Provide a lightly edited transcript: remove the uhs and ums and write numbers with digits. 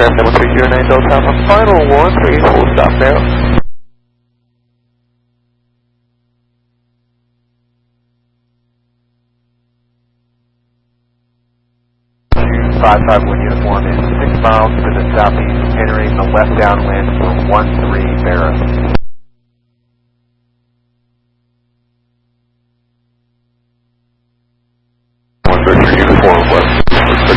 7309 Delta, final 1, full stop now. 551 uniform is 6 miles to the southeast, entering the left downwind for 13 Barrow. Uniform,